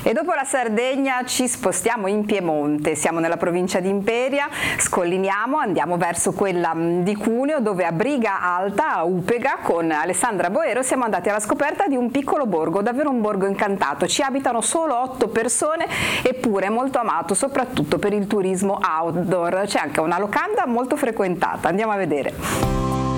E dopo la Sardegna ci spostiamo in Piemonte, siamo nella provincia di Imperia, scolliniamo, andiamo verso quella di Cuneo, dove a Briga Alta, a Upega, con Alessandra Boero siamo andati alla scoperta di un piccolo borgo, davvero un borgo incantato. Ci abitano solo 8 persone, eppure è molto amato soprattutto per il turismo outdoor. C'è anche una locanda molto frequentata, andiamo a vedere.